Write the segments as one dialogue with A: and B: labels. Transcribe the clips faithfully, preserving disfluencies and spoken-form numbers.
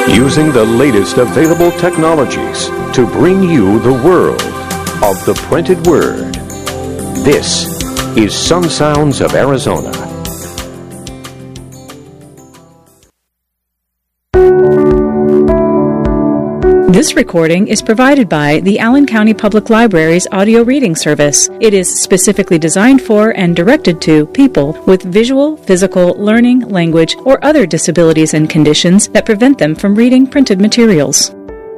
A: using the latest available technologies to bring you the world of the printed word. This is Sun Sounds of Arizona.
B: This recording is provided by the Allen County Public Library's audio reading service. It is specifically designed for and directed to people with visual, physical, learning, language, or other disabilities and conditions that prevent them from reading printed materials.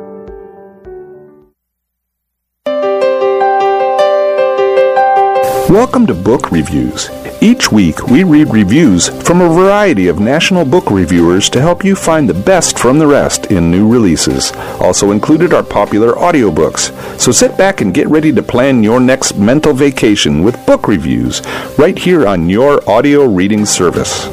C: Welcome to Book Reviews. Each week, we read reviews from a variety of national book reviewers to help you find the best from the rest in new releases. Also included are popular audiobooks. So sit back and get ready to plan your next mental vacation with book reviews right here on your audio reading service.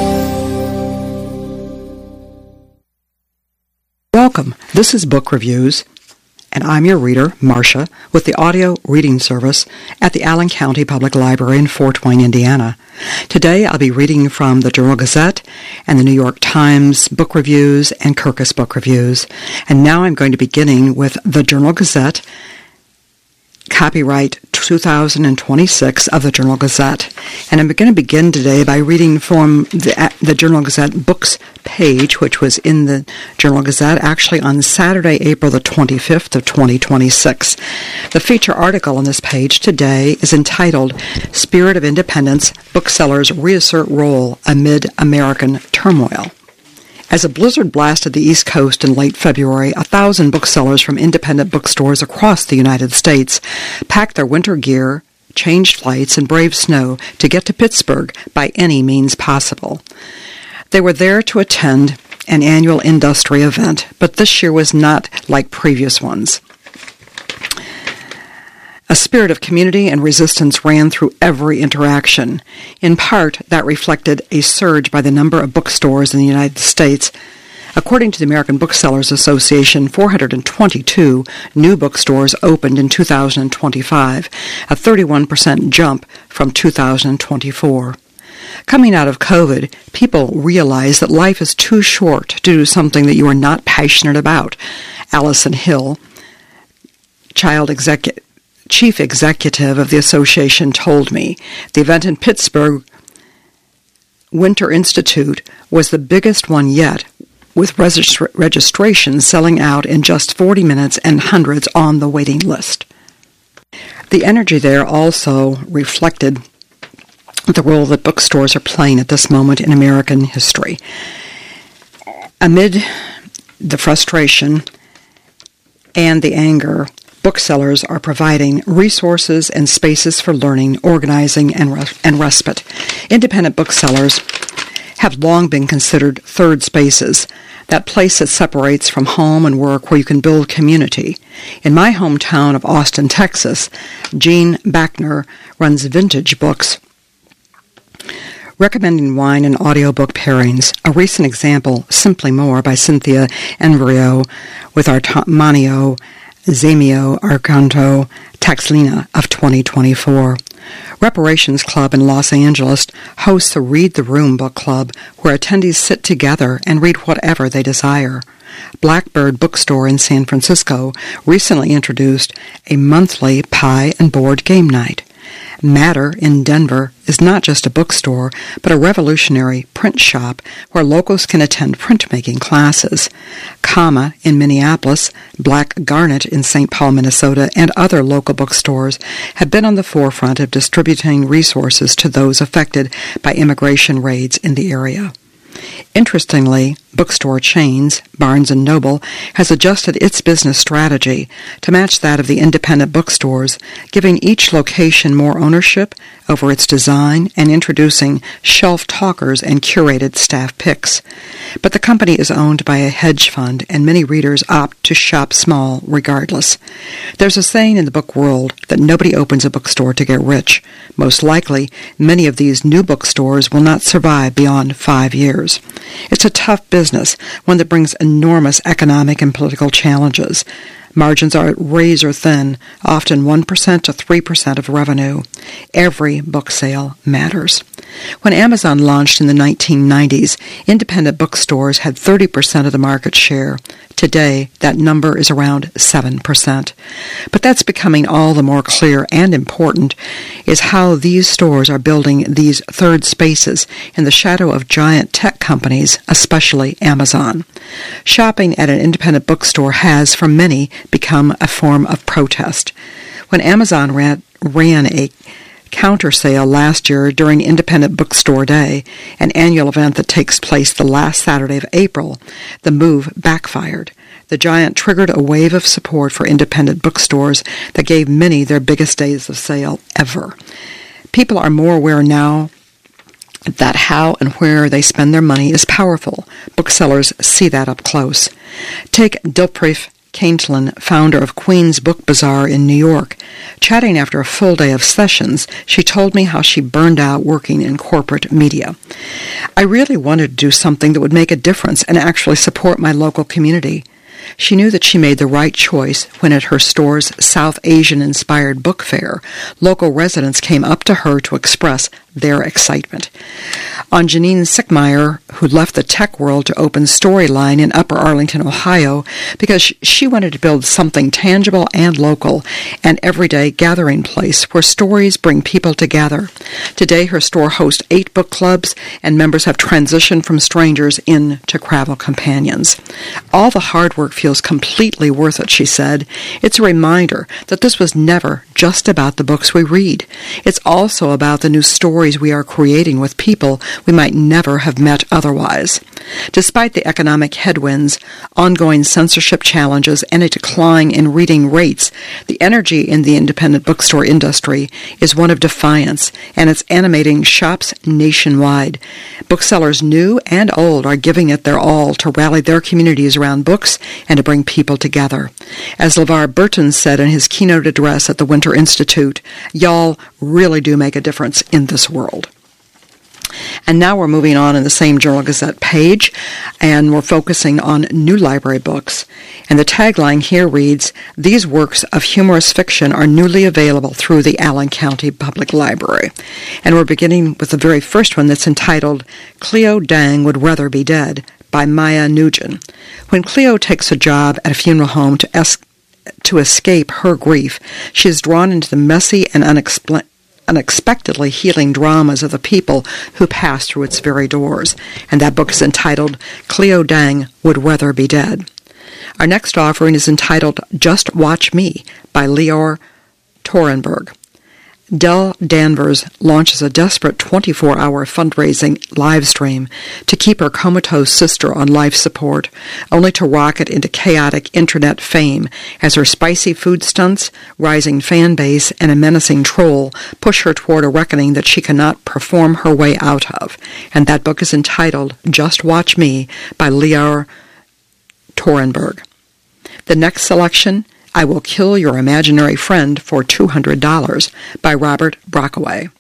D: Welcome. This is Book Reviews, and I'm your reader, Marcia, with the audio reading service at the Allen County Public Library in Fort Wayne, Indiana. Today I'll be reading from the Journal-Gazette and the New York Times Book Reviews and Kirkus Book Reviews. And now I'm going to be beginning with the Journal-Gazette, copyright two thousand twenty-six of the Journal-Gazette. And I'm going to begin today by reading from the, the Journal-Gazette books page, which was in the Journal-Gazette actually on Saturday, April the twenty-fifth of twenty twenty-six. The feature article on this page today is entitled Spirit of Independence, Booksellers Reassert Role Amid American Turmoil. As a blizzard blasted the East Coast in late February, a thousand booksellers from independent bookstores across the United States packed their winter gear, changed flights, and braved snow to get to Pittsburgh by any means possible. They were there to attend an annual industry event, but this year was not like previous ones. A spirit of community and resistance ran through every interaction. In part, that reflected a surge by the number of bookstores in the United States. According to the American Booksellers Association, four hundred twenty-two new bookstores opened in two thousand twenty-five, a thirty-one percent jump from two thousand twenty-four. Coming out of COVID, people realize that life is too short to do something that you are not passionate about. Allison Hill, child executive, chief executive of the association, told me the event in Pittsburgh, Winter Institute, was the biggest one yet, with registra- registration selling out in just forty minutes and hundreds on the waiting list. The energy there also reflected the role that bookstores are playing at this moment in American history. Amid the frustration and the anger, booksellers are providing resources and spaces for learning, organizing, and, res- and respite. Independent booksellers have long been considered third spaces, that place that separates from home and work where you can build community. In my hometown of Austin, Texas, Jean Bachner runs Vintage Books, recommending wine and audiobook pairings. A recent example, Simply More by Cynthia Enverio with Armanio Zamio Arcanto Taxlina of twenty twenty-four. Reparations Club in Los Angeles hosts the Read the Room book club where attendees sit together and read whatever they desire. Blackbird Bookstore in San Francisco recently introduced a monthly pie and board game night. Matter in Denver is not just a bookstore, but a revolutionary print shop where locals can attend printmaking classes. Comma in Minneapolis, Black Garnet in Saint Paul, Minnesota, and other local bookstores have been on the forefront of distributing resources to those affected by immigration raids in the area. Interestingly, bookstore chains, Barnes and Noble, has adjusted its business strategy to match that of the independent bookstores, giving each location more ownership over its design and introducing shelf talkers and curated staff picks. But the company is owned by a hedge fund, and many readers opt to shop small regardless. There's a saying in the book world that nobody opens a bookstore to get rich. Most likely, many of these new bookstores will not survive beyond five years. It's a tough business, one that brings enormous economic and political challenges. Margins are razor thin, often one percent to three percent of revenue. Every book sale matters. When Amazon launched in the nineteen nineties, independent bookstores had thirty percent of the market share. Today, that number is around seven percent. But that's becoming all the more clear and important is how these stores are building these third spaces in the shadow of giant tech companies, especially Amazon. Shopping at an independent bookstore has, for many, become a form of protest. When Amazon ran, ran a counter sale last year during Independent Bookstore Day, an annual event that takes place the last Saturday of April, the move backfired. The giant triggered a wave of support for independent bookstores that gave many their biggest days of sale ever. People are more aware now that how and where they spend their money is powerful. Booksellers see that up close. Take Dilpreet Caintlin, founder of Queen's Book Bazaar in New York. Chatting after a full day of sessions, she told me how she burned out working in corporate media. I really wanted to do something that would make a difference and actually support my local community. She knew that she made the right choice when at her store's South Asian-inspired book fair, local residents came up to her to express their excitement. On Janine Sickmeyer, who left the tech world to open Storyline in Upper Arlington, Ohio, because she wanted to build something tangible and local, an everyday gathering place where stories bring people together. Today, her store hosts eight book clubs, and members have transitioned from strangers into travel companions. All the hard work feels completely worth it, she said. It's a reminder that this was never just about the books we read. It's also about the new stories we are creating with people we might never have met otherwise. Despite the economic headwinds, ongoing censorship challenges, and a decline in reading rates, the energy in the independent bookstore industry is one of defiance, and it's animating shops nationwide. Booksellers new and old are giving it their all to rally their communities around books and to bring people together. As LeVar Burton said in his keynote address at the Winter Institute, y'all really do make a difference in this world. And now we're moving on in the same Journal-Gazette page, and we're focusing on new library books. And the tagline here reads, "These works of humorous fiction are newly available through the Allen County Public Library." And we're beginning with the very first one that's entitled, "Cleo Dang Would Rather Be Dead," by Maya Nugent. When Cleo takes a job at a funeral home to, es- to escape her grief, she is drawn into the messy and unexplained unexpectedly healing dramas of the people who pass through its very doors. And that book is entitled, Cleo Dang Would Rather Be Dead. Our next offering is entitled, Just Watch Me, by Lior Torenberg. Dell Danvers launches a desperate twenty-four hour fundraising live stream to keep her comatose sister on life support, only to rocket into chaotic internet fame as her spicy food stunts, rising fan base, and a menacing troll push her toward a reckoning that she cannot perform her way out of. And that book is entitled Just Watch Me by Lior Torenberg. The next selection, I Will Kill Your Imaginary Friend for two hundred dollars by Robert Brockway.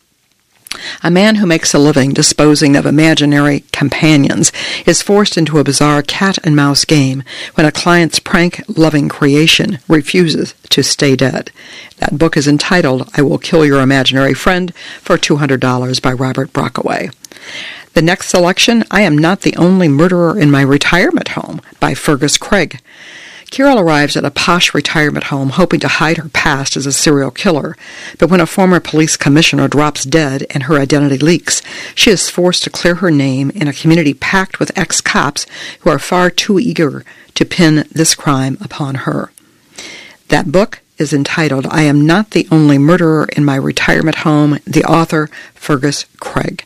D: A man who makes a living disposing of imaginary companions is forced into a bizarre cat-and-mouse game when a client's prank-loving creation refuses to stay dead. That book is entitled I Will Kill Your Imaginary Friend for two hundred dollars by Robert Brockway. The next selection, I Am Not the Only Murderer in My Retirement Home by Fergus Craig. Carol arrives at a posh retirement home hoping to hide her past as a serial killer, but when a former police commissioner drops dead and her identity leaks, she is forced to clear her name in a community packed with ex-cops who are far too eager to pin this crime upon her. That book is entitled I Am Not the Only Murderer in My Retirement Home, the author Fergus Craig.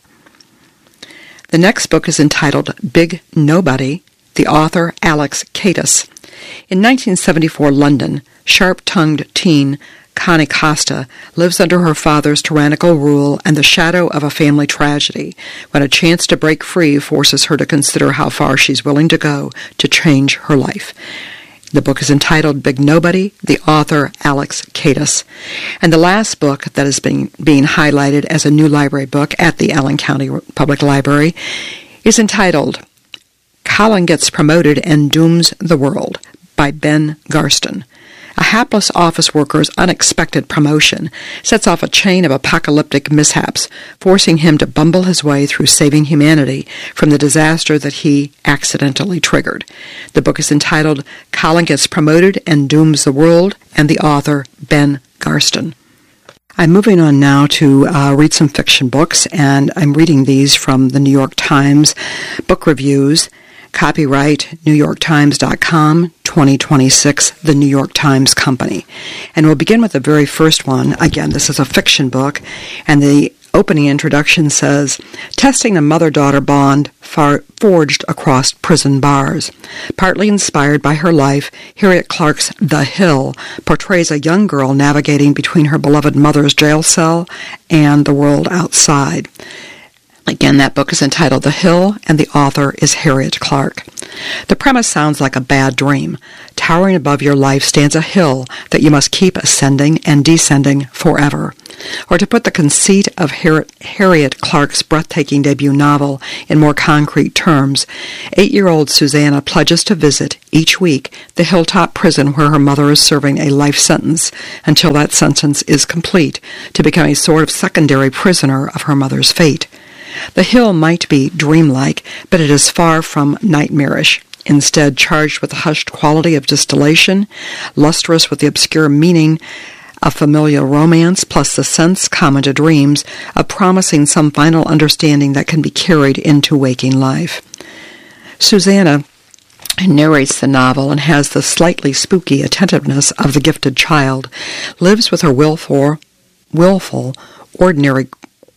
D: The next book is entitled Big Nobody, the author Alex Kaitis. In nineteen seventy-four London, sharp-tongued teen Connie Costa lives under her father's tyrannical rule and the shadow of a family tragedy when a chance to break free forces her to consider how far she's willing to go to change her life. The book is entitled Big Nobody, the author Alex Kaitis. And the last book that is being, being highlighted as a new library book at the Allen County Public Library is entitled Colin Gets Promoted and Dooms the World by by Ben Garston. A hapless office worker's unexpected promotion sets off a chain of apocalyptic mishaps, forcing him to bumble his way through saving humanity from the disaster that he accidentally triggered. The book is entitled Colin Gets Promoted and Dooms the World, and the author, Ben Garston. I'm moving on now to uh, read some fiction books, and I'm reading these from the New York Times Book Reviews. Copyright New York Times dot com, twenty twenty-six, The New York Times Company. And we'll begin with the very first one. Again, this is a fiction book, and the opening introduction says, Testing the mother-daughter bond far- forged across prison bars. Partly inspired by her life, Harriet Clark's The Hill portrays a young girl navigating between her beloved mother's jail cell and the world outside. Again, that book is entitled The Hill, and the author is Harriet Clark. The premise sounds like a bad dream. Towering above your life stands a hill that you must keep ascending and descending forever. Or to put the conceit of Har- Harriet Clark's breathtaking debut novel in more concrete terms, eight-year-old Susanna pledges to visit, each week, the hilltop prison where her mother is serving a life sentence until that sentence is complete, to become a sort of secondary prisoner of her mother's fate. The hill might be dreamlike, but it is far from nightmarish. Instead, charged with the hushed quality of distillation, lustrous with the obscure meaning of familial romance, plus the sense, common to dreams, of promising some final understanding that can be carried into waking life. Susanna narrates the novel and has the slightly spooky attentiveness of the gifted child, lives with her willful, willful, ordinary,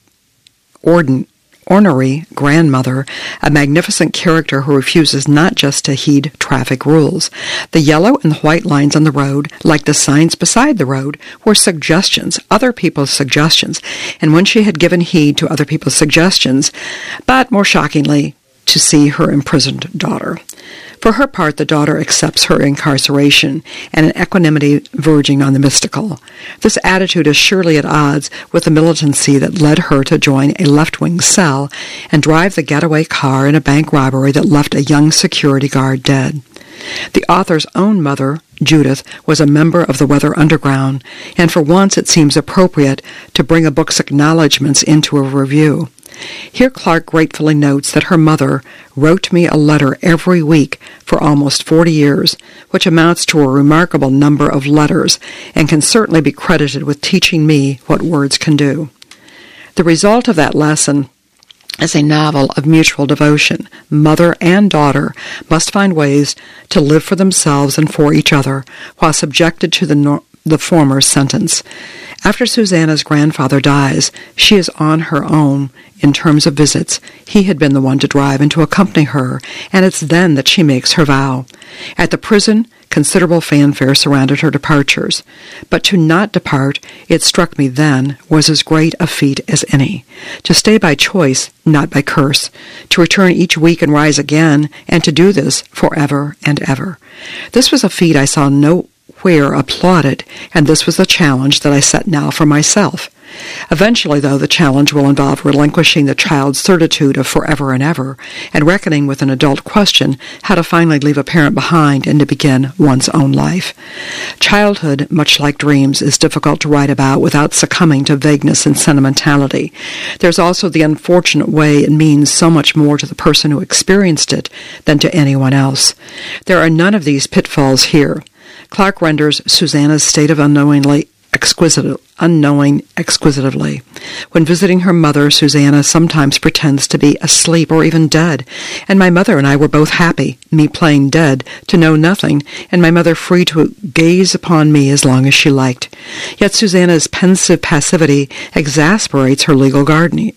D: ordin. ornery grandmother, a magnificent character who refuses not just to heed traffic rules. The yellow and white lines on the road, like the signs beside the road, were suggestions, other people's suggestions, and when she had given heed to other people's suggestions, but more shockingly, to see her imprisoned daughter. For her part, the daughter accepts her incarceration and an equanimity verging on the mystical. This attitude is surely at odds with the militancy that led her to join a left-wing cell and drive the getaway car in a bank robbery that left a young security guard dead. The author's own mother, Judith, was a member of the Weather Underground, and for once it seems appropriate to bring a book's acknowledgments into a review. Here Clark gratefully notes that her mother wrote me a letter every week for almost forty years, which amounts to a remarkable number of letters and can certainly be credited with teaching me what words can do. The result of that lesson is a novel of mutual devotion. Mother and daughter must find ways to live for themselves and for each other while subjected to the nor- the former sentence. After Susanna's grandfather dies, she is on her own in terms of visits. He had been the one to drive and to accompany her, and it's then that she makes her vow. At the prison, considerable fanfare surrounded her departures. But to not depart, it struck me then, was as great a feat as any. To stay by choice, not by curse. To return each week and rise again, and to do this forever and ever. This was a feat I saw no where applauded, and this was the challenge that I set now for myself. Eventually, though, the challenge will involve relinquishing the child's certitude of forever and ever, and reckoning with an adult question how to finally leave a parent behind and to begin one's own life. Childhood, much like dreams, is difficult to write about without succumbing to vagueness and sentimentality. There's also the unfortunate way it means so much more to the person who experienced it than to anyone else. There are none of these pitfalls here. Clark renders Susanna's state of unknowingly exquisite, unknowing exquisitively. When visiting her mother, Susanna sometimes pretends to be asleep or even dead, and my mother and I were both happy, me playing dead, to know nothing, and my mother free to gaze upon me as long as she liked. Yet Susanna's pensive passivity exasperates her legal guardian.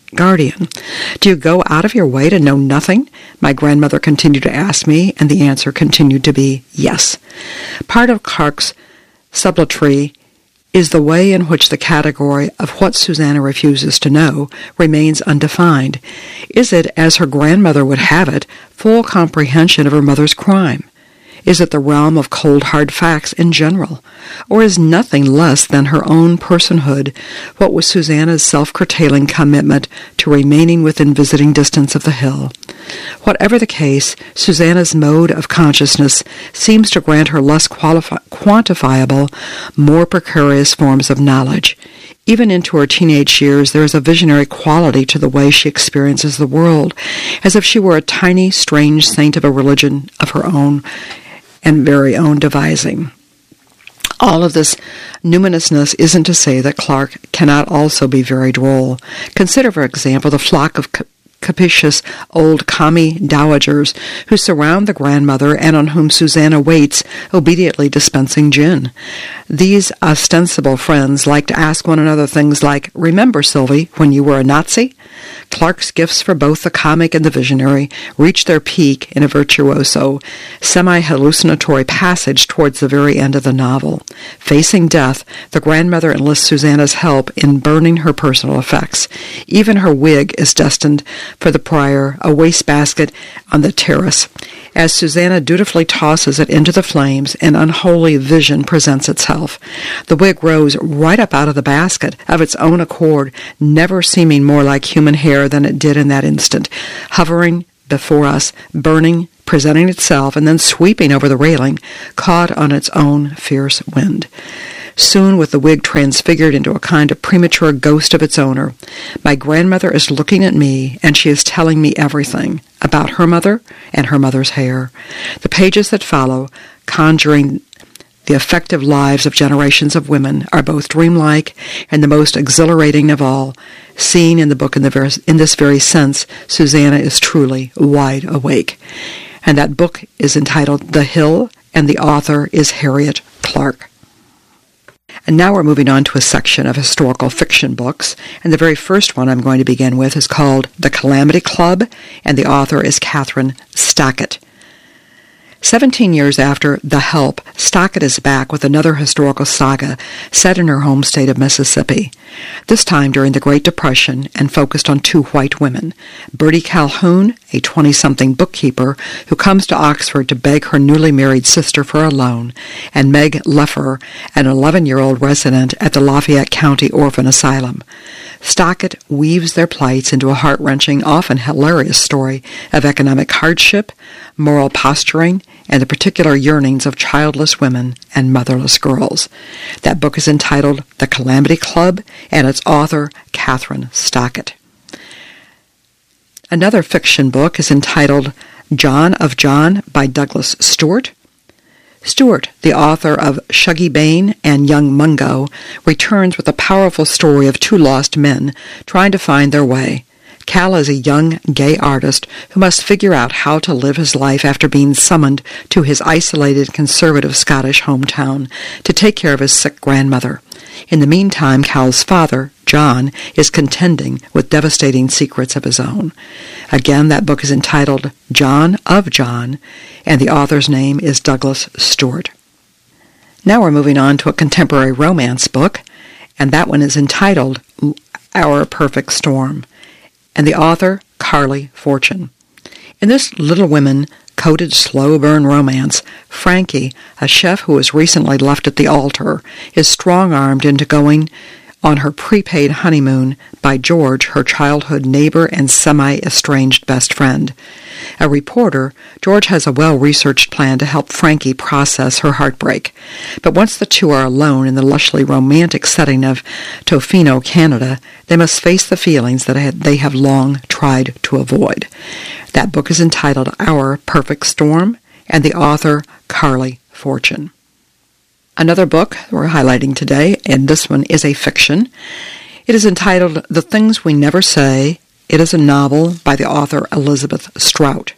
D: Do you go out of your way to know nothing? My grandmother continued to ask me, and the answer continued to be yes. Part of Clark's subtlety is the way in which the category of what Susanna refuses to know remains undefined. Is it, as her grandmother would have it, full comprehension of her mother's crime? Is it the realm of cold hard facts in general? Or is nothing less than her own personhood what was Susanna's self-curtailing commitment to remaining within visiting distance of the hill? Whatever the case, Susanna's mode of consciousness seems to grant her less qualifi- quantifiable, more precarious forms of knowledge. Even into her teenage years, there is a visionary quality to the way she experiences the world, as if she were a tiny, strange saint of a religion of her own and very own devising. All of this numinousness isn't to say that Clark cannot also be very droll. Consider, for example, the flock of captious old commie dowagers who surround the grandmother and on whom Susanna waits, obediently dispensing gin. These ostensible friends like to ask one another things like, "Remember, Sylvie, when you were a Nazi?" Clark's gifts for both the comic and the visionary reach their peak in a virtuoso, semi-hallucinatory passage towards the very end of the novel. Facing death, the grandmother enlists Susanna's help in burning her personal effects. Even her wig is destined for the prior, a wastebasket on the terrace. As Susanna dutifully tosses it into the flames, an unholy vision presents itself. The wig rose right up out of the basket of its own accord, never seeming more like human hair than it did in that instant, hovering before us, burning, presenting itself, and then sweeping over the railing, caught on its own fierce wind. Soon, with the wig transfigured into a kind of premature ghost of its owner, my grandmother is looking at me, and she is telling me everything about her mother and her mother's hair. The pages that follow, conjuring the effective lives of generations of women, are both dreamlike and the most exhilarating of all. Seen in the book in, the ver- in this very sense, Susanna is truly wide awake. And that book is entitled The Hill, and the author is Harriet Clark. And now we're moving on to a section of historical fiction books, and the very first one I'm going to begin with is called The Calamity Club, and the author is Catherine Stockett. Seventeen years after The Help, Stockett is back with another historical saga set in her home state of Mississippi, this time during the Great Depression and focused on two white women, Bertie Calhoun, a twenty-something bookkeeper who comes to Oxford to beg her newly married sister for a loan, and Meg Leffer, an eleven-year-old resident at the Lafayette County Orphan Asylum. Stockett weaves their plights into a heart-wrenching, often hilarious story of economic hardship, moral posturing, and the particular yearnings of childless women and motherless girls. That book is entitled The Calamity Club, and its author, Catherine Stockett. Another fiction book is entitled John of John by Douglas Stewart. Stewart, the author of Shuggie Bain and Young Mungo, returns with a powerful story of two lost men trying to find their way. Cal is a young gay artist who must figure out how to live his life after being summoned to his isolated conservative Scottish hometown to take care of his sick grandmother. In the meantime, Cal's father, John, is contending with devastating secrets of his own. Again, that book is entitled John of John, and the author's name is Douglas Stewart. Now we're moving on to a contemporary romance book, and that one is entitled Our Perfect Storm, and the author, Carly Fortune. In this Little Women coded slow-burn romance, Frankie, a chef who was recently left at the altar, is strong-armed into going on her prepaid honeymoon by George, her childhood neighbor and semi-estranged best friend. A reporter, George has a well-researched plan to help Frankie process her heartbreak. But once the two are alone in the lushly romantic setting of Tofino, Canada, they must face the feelings that they have long tried to avoid. That book is entitled Our Perfect Storm, and the author, Carly Fortune. Another book we're highlighting today, and this one is a fiction. It is entitled The Things We Never Say. It is a novel by the author Elizabeth Strout.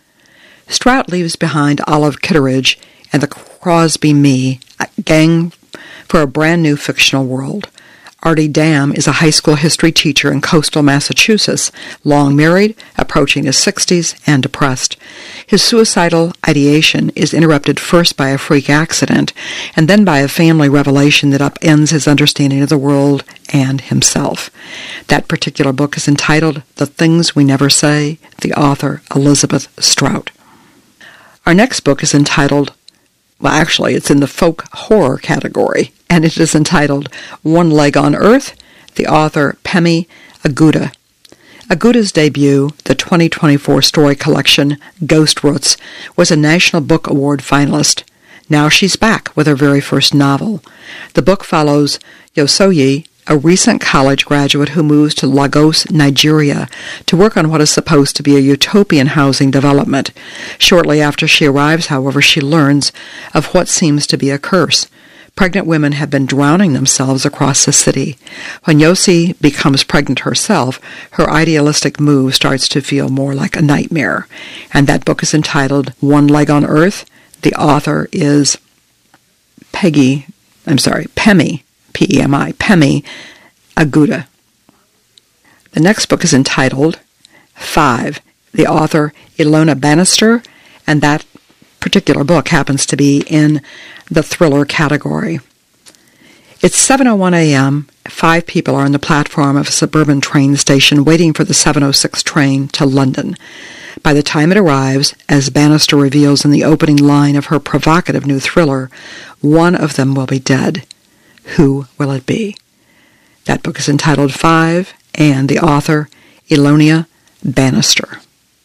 D: Strout leaves behind Olive Kitteridge and the Crosby Me gang for a brand new fictional world. Artie Dam is a high school history teacher in coastal Massachusetts, long married, approaching his sixties, and depressed. His suicidal ideation is interrupted first by a freak accident, and then by a family revelation that upends his understanding of the world and himself. That particular book is entitled The Things We Never Say, the author Elizabeth Strout. Our next book is entitled, well, actually, it's in the folk horror category, and it is entitled One Leg on Earth, the author Pemi Aguda. Aguda's debut, the twenty twenty-four story collection Ghost Roots, was a National Book Award finalist. Now she's back with her very first novel. The book follows Yosoyi, a recent college graduate who moves to Lagos, Nigeria, to work on what is supposed to be a utopian housing development. Shortly after she arrives, however, she learns of what seems to be a curse. Pregnant women have been drowning themselves across the city. When Yosi becomes pregnant herself, her idealistic move starts to feel more like a nightmare. And that book is entitled One Leg on Earth. The author is Peggy, I'm sorry, Pemi, P E M I, Pemi Aguda. The next book is entitled Five. The author Ilona Bannister, and that particular book happens to be in the thriller category. It's seven oh one a.m. Five people are on the platform of a suburban train station waiting for the seven oh six train to London. By the time it arrives, as Bannister reveals in the opening line of her provocative new thriller, one of them will be dead. Who will it be? That book is entitled Five, and the author, Ilona Bannister.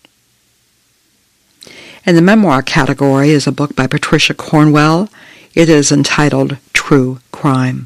D: In the memoir category is a book by Patricia Cornwell. It is entitled True Crime.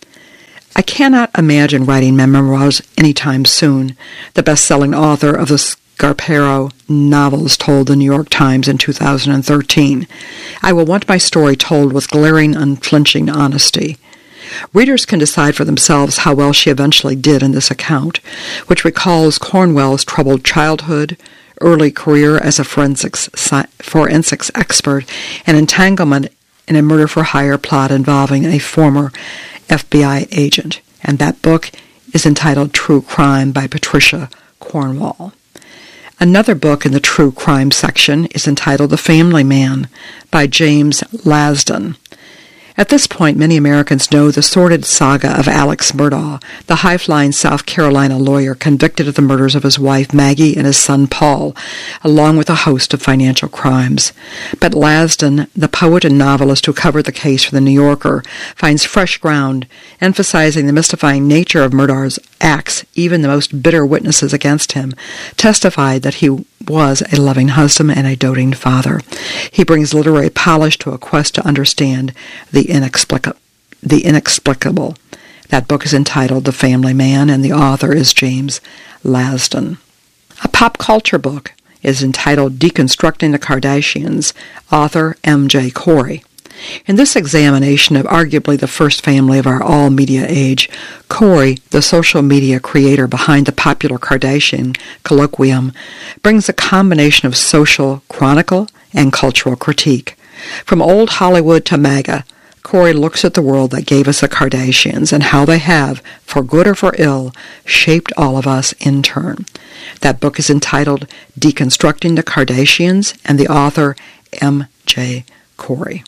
D: I cannot imagine writing my memoirs anytime soon. The best-selling author of the Scarpero novels told the New York Times in two thousand thirteen. I will want my story told with glaring, unflinching honesty. Readers can decide for themselves how well she eventually did in this account, which recalls Cornwell's troubled childhood, early career as a forensics, forensics expert, and entanglement in a murder-for-hire plot involving a former F B I agent. And that book is entitled True Crime by Patricia Cornwell. Another book in the true crime section is entitled The Family Man by James Lasdon. At this point, many Americans know the sordid saga of Alex Murdaugh, the high-flying South Carolina lawyer convicted of the murders of his wife Maggie and his son Paul, along with a host of financial crimes. But Lasdon, the poet and novelist who covered the case for The New Yorker, finds fresh ground, emphasizing the mystifying nature of Murdaugh's acts. Even the most bitter witnesses against him testified that he was a loving husband and a doting father. He brings literary polish to a quest to understand the inexplicable. The inexplicable. That book is entitled The Family Man, and the author is James Lasdon. A pop culture book is entitled Deconstructing the Kardashians, author M J Corey. In this examination of arguably the first family of our all-media age, Corey, the social media creator behind the popular Kardashian colloquium, brings a combination of social chronicle and cultural critique. From old Hollywood to MAGA, Corey looks at the world that gave us the Kardashians and how they have, for good or for ill, shaped all of us in turn. That book is entitled Deconstructing the Kardashians, and the author M J Corey.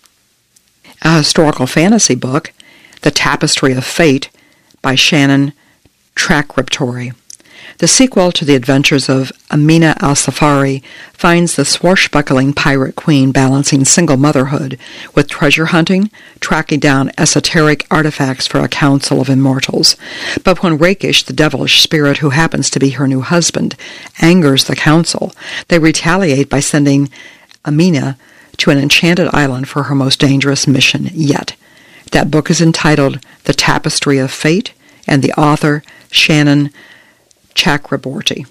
D: A historical fantasy book, The Tapestry of Fate, by Shannon Chakraborty. The sequel to the adventures of Amina al-Safari finds the swashbuckling pirate queen balancing single motherhood with treasure hunting, tracking down esoteric artifacts for a council of immortals. But when Rakish, the devilish spirit who happens to be her new husband, angers the council, they retaliate by sending Amina to an enchanted island for her most dangerous mission yet. That book is entitled The Tapestry of Fate, and the author, Shannon Chakraborty.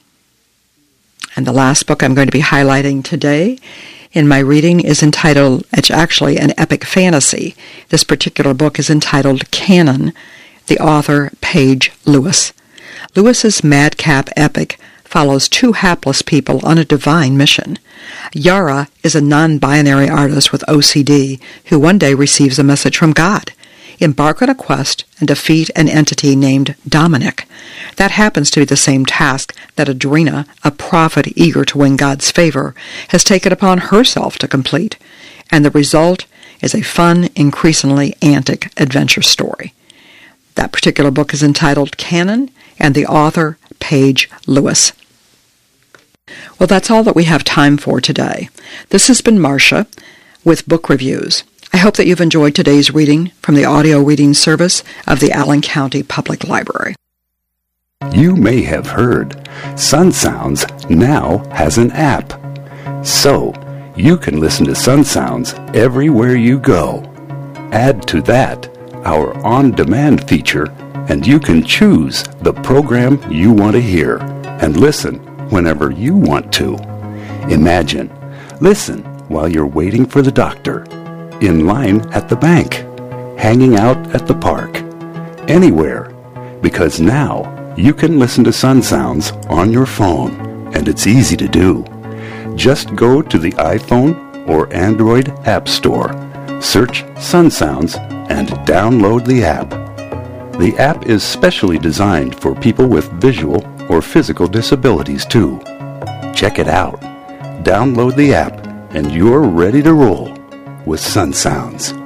D: And the last book I'm going to be highlighting today in my reading is entitled, it's actually an epic fantasy. This particular book is entitled Canon, the author, Paige Lewis. Lewis's madcap epic follows two hapless people on a divine mission. Yara is a non-binary artist with O C D who one day receives a message from God. Embark on a quest and defeat an entity named Dominic. That happens to be the same task that Adrena, a prophet eager to win God's favor, has taken upon herself to complete. And the result is a fun, increasingly antic adventure story. That particular book is entitled Canon, and the author, Paige Lewis. Well, that's all that we have time for today. This has been Marcia with Book Reviews. I hope that you've enjoyed today's reading from the audio reading service of the Allen County Public Library.
E: You may have heard Sun Sounds now has an app. So, you can listen to Sun Sounds everywhere you go. Add to that our on-demand feature, and you can choose the program you want to hear and listen whenever you want to. Imagine, listen while you're waiting for the doctor, in line at the bank, hanging out at the park, anywhere, because now you can listen to Sun Sounds on your phone, and it's easy to do. Just go to the iPhone or Android App Store, search Sun Sounds, and download the app. The app is specially designed for people with visual or physical disabilities too. Check it out. Download the app, and you're ready to roll with Sun Sounds.